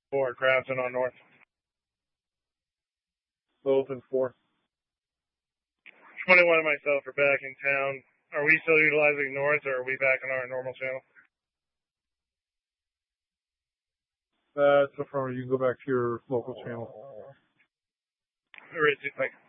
or Crafton on North? Both and 4. 21 and myself are back in town. Are we still utilizing North, or are we back on our normal channel? That's affirmative. You can go back to your local channel. All right, thanks.